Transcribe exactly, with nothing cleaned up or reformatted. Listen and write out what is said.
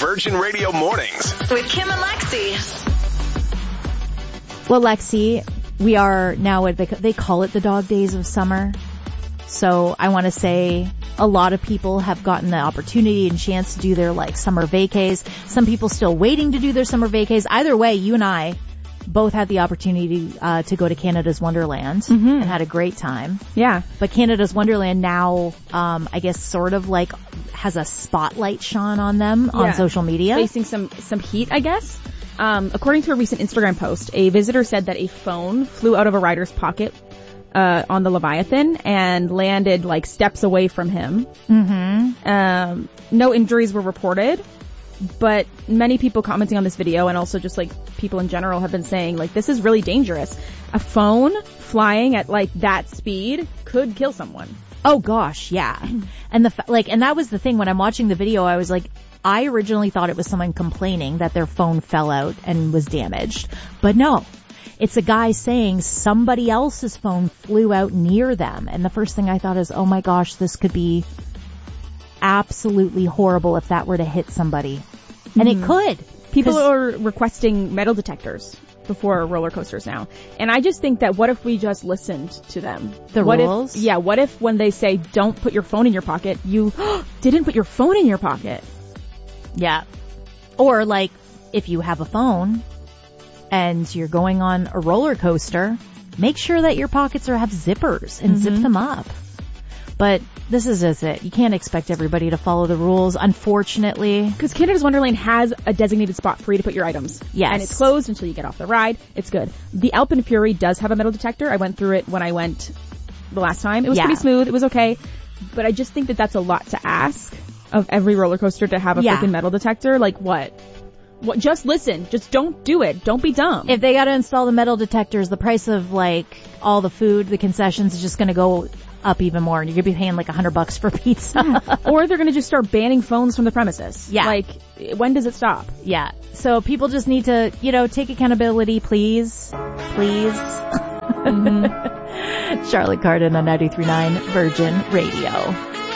Virgin Radio Mornings with Kim and Lexi. Well, Lexi, we are now at the, they call it the dog days of summer. So I want to say a lot of people have gotten the opportunity and chance to do their like summer vacays. Some people still waiting to do their summer vacays. Either way, you and I both had the opportunity uh, to go to Canada's Wonderland mm-hmm. and had a great time. Yeah. But Canada's Wonderland now, um, I guess sort of like has a spotlight shone on them yeah. on social media. Facing some, some heat, I guess. Um, according to a recent Instagram post, a visitor said that a phone flew out of a rider's pocket uh, on the Leviathan and landed like steps away from him. Mm-hmm. Um, no injuries were reported. But many people commenting on this video and also just like people in general have been saying like this is really dangerous. A phone flying at like that speed could kill someone. Oh gosh, yeah. And the like and that was the thing when I'm watching the video I was like I originally thought it was someone complaining that their phone fell out and was damaged. But no. It's a guy saying somebody else's phone flew out near them. And the first thing I thought is, "Oh my gosh, this could be absolutely horrible if that were to hit somebody." And mm. it could. People are requesting metal detectors before roller coasters now. And I just think that what if we just listened to them? The what rules? If, yeah, what if when they say don't put your phone in your pocket, you didn't put your phone in your pocket? Yeah. Or like if you have a phone and you're going on a roller coaster, make sure that your pockets are have zippers and mm-hmm. zip them up. But this is just it. You can't expect everybody to follow the rules, unfortunately. Because Canada's Wonderland has a designated spot for you to put your items. Yes. And it's closed until you get off the ride. It's good. The Alpen Fury does have a metal detector. I went through it when I went the last time. It was yeah. pretty smooth. It was okay. But I just think that that's a lot to ask of every roller coaster to have a yeah. freaking metal detector. Like what? What? Just listen. Just don't do it. Don't be dumb. If they got to install the metal detectors, the price of like all the food, the concessions is just going to go up even more, and you're gonna be paying like a hundred bucks for pizza. Yeah. Or they're gonna just start banning phones from the premises. Yeah. Like, when does it stop? Yeah. So people just need to, you know, take accountability, please. Please. Mm-hmm. Charlotte Cardin on ninety-three point nine Virgin Radio.